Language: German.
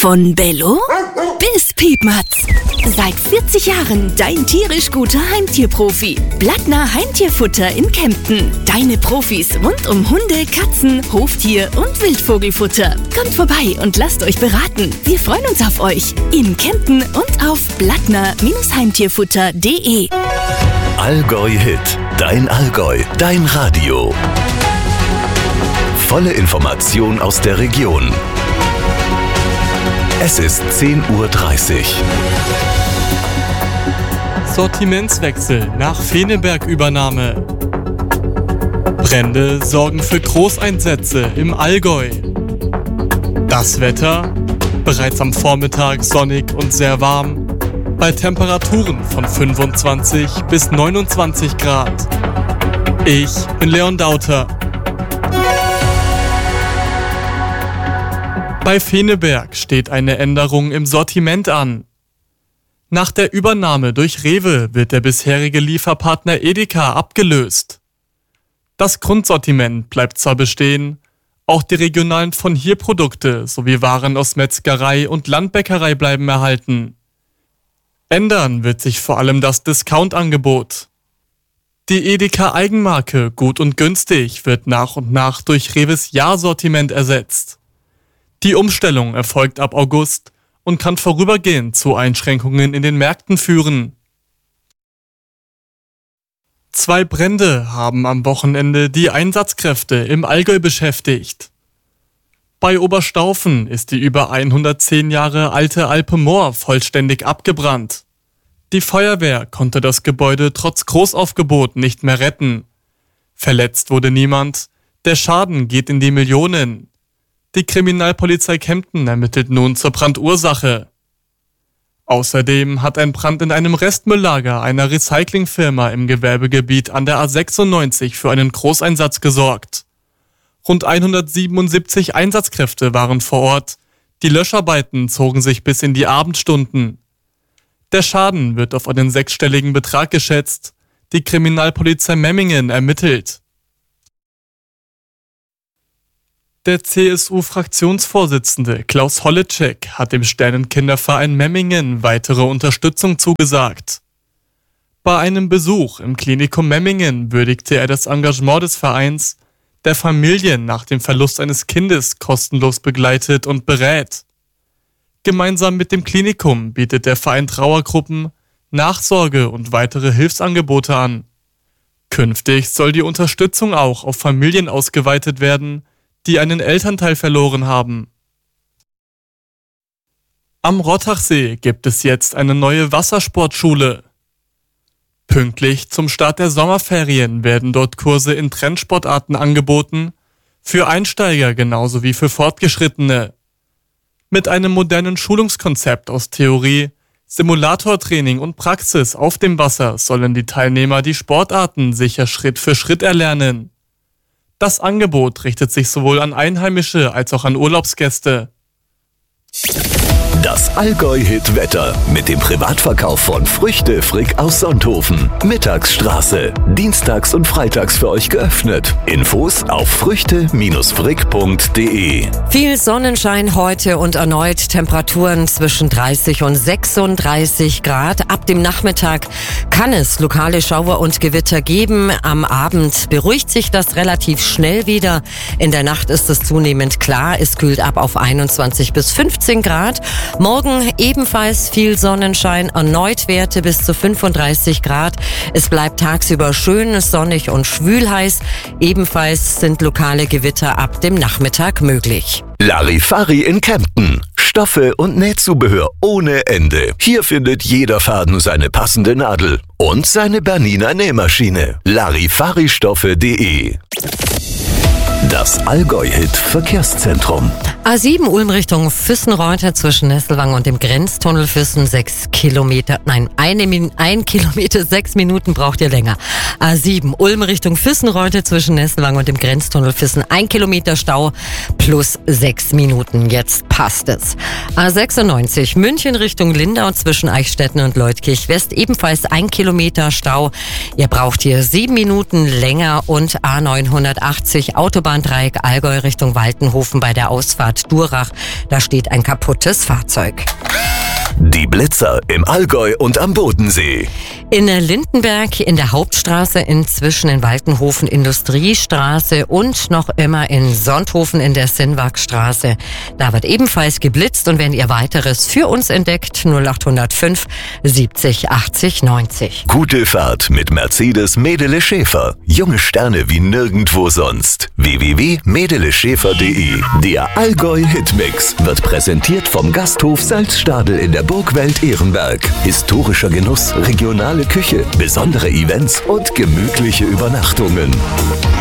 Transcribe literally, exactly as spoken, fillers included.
Von Bello bis Piepmatz. Seit vierzig Jahren dein tierisch guter Heimtierprofi. Blattner Heimtierfutter in Kempten. Deine Profis rund um Hunde, Katzen, Hoftier und Wildvogelfutter. Kommt vorbei und lasst euch beraten. Wir freuen uns auf euch. In Kempten und auf blattner Heimtierfutter punkt de. Allgäu Hit. Dein Allgäu. Dein Radio. Volle Information aus der Region. Es ist zehn Uhr dreißig. Sortimentswechsel nach Feneberg-Übernahme. Brände sorgen für Großeinsätze im Allgäu. Das Wetter? Bereits am Vormittag sonnig und sehr warm. Bei Temperaturen von fünfundzwanzig bis neunundzwanzig Grad. Ich bin Leon Dauter. Bei Feneberg steht eine Änderung im Sortiment an. Nach der Übernahme durch Rewe wird der bisherige Lieferpartner Edeka abgelöst. Das Grundsortiment bleibt zwar bestehen, auch die regionalen Von-Hier-Produkte sowie Waren aus Metzgerei und Landbäckerei bleiben erhalten. Ändern wird sich vor allem das Discount-Angebot. Die Edeka-Eigenmarke Gut und Günstig wird nach und nach durch Rewes Ja-Sortiment ersetzt. Die Umstellung erfolgt ab August und kann vorübergehend zu Einschränkungen in den Märkten führen. Zwei Brände haben am Wochenende die Einsatzkräfte im Allgäu beschäftigt. Bei Oberstaufen ist die über hundertzehn Jahre alte Alpe Moor vollständig abgebrannt. Die Feuerwehr konnte das Gebäude trotz Großaufgebot nicht mehr retten. Verletzt wurde niemand, der Schaden geht in die Millionen. Die Kriminalpolizei Kempten ermittelt nun zur Brandursache. Außerdem hat ein Brand in einem Restmülllager einer Recyclingfirma im Gewerbegebiet an der A sechsundneunzig für einen Großeinsatz gesorgt. Rund hundertsiebenundsiebzig Einsatzkräfte waren vor Ort. Die Löscharbeiten zogen sich bis in die Abendstunden. Der Schaden wird auf einen sechsstelligen Betrag geschätzt. Die Kriminalpolizei Memmingen ermittelt. Der C S U-Fraktionsvorsitzende Klaus Holleczek hat dem Sternenkinderverein Memmingen weitere Unterstützung zugesagt. Bei einem Besuch im Klinikum Memmingen würdigte er das Engagement des Vereins, der Familien nach dem Verlust eines Kindes kostenlos begleitet und berät. Gemeinsam mit dem Klinikum bietet der Verein Trauergruppen, Nachsorge und weitere Hilfsangebote an. Künftig soll die Unterstützung auch auf Familien ausgeweitet werden, die einen Elternteil verloren haben. Am Rottachsee gibt es jetzt eine neue Wassersportschule. Pünktlich zum Start der Sommerferien werden dort Kurse in Trendsportarten angeboten, für Einsteiger genauso wie für Fortgeschrittene. Mit einem modernen Schulungskonzept aus Theorie, Simulatortraining und Praxis auf dem Wasser sollen die Teilnehmer die Sportarten sicher Schritt für Schritt erlernen. Das Angebot richtet sich sowohl an Einheimische als auch an Urlaubsgäste. Das Allgäu-Hit-Wetter mit dem Privatverkauf von Früchte Frick aus Sonthofen. Mittagsstraße. Dienstags und freitags für euch geöffnet. Infos auf früchte frick punkt de. Viel Sonnenschein heute und erneut Temperaturen zwischen dreißig und sechsunddreißig Grad. Ab dem Nachmittag kann es lokale Schauer und Gewitter geben. Am Abend beruhigt sich das relativ schnell wieder. In der Nacht ist es zunehmend klar. Es kühlt ab auf einundzwanzig bis fünfzehn Grad. Morgen ebenfalls viel Sonnenschein, erneut Werte bis zu fünfunddreißig Grad. Es bleibt tagsüber schön, sonnig und schwül heiß. Ebenfalls sind lokale Gewitter ab dem Nachmittag möglich. Larifari in Kempten. Stoffe und Nähzubehör ohne Ende. Hier findet jeder Faden seine passende Nadel und seine Bernina Nähmaschine. Larifaristoffe punkt de. Das Allgäu-Hit-Verkehrszentrum. A sieben Ulm Richtung Füssen-Reuter zwischen Nesselwang und dem Grenztunnel Füssen. Sechs Kilometer, nein, eine Min- ein Kilometer, sechs Minuten braucht ihr länger. A sieben Ulm Richtung Füssen-Reuter zwischen Nesselwang und dem Grenztunnel Füssen. Ein Kilometer Stau plus sechs Minuten. Jetzt passt es. A sechsundneunzig München Richtung Lindau zwischen Eichstätten und Leutkirch West. Ebenfalls ein Kilometer Stau. Ihr braucht hier sieben Minuten länger. Und A neunhundertachtzig Autobahndreieck Allgäu Richtung Waltenhofen bei der Ausfahrt Bad Durach. Da steht ein kaputtes Fahrzeug. Die Blitzer im Allgäu und am Bodensee. In Lindenberg in der Hauptstraße, inzwischen in Waltenhofen Industriestraße und noch immer in Sonthofen in der Sinnwagstraße. Da wird ebenfalls geblitzt, und wenn ihr weiteres für uns entdeckt, null acht null fünf siebzig achtzig neunzig. Gute Fahrt mit Mercedes Medele Schäfer. Junge Sterne wie nirgendwo sonst. w w w punkt medele schäfer punkt de. Der Allgäu Hitmix wird präsentiert vom Gasthof Salzstadel in der Burgwelt Ehrenberg. Historischer Genuss, regionale Küche, besondere Events und gemütliche Übernachtungen.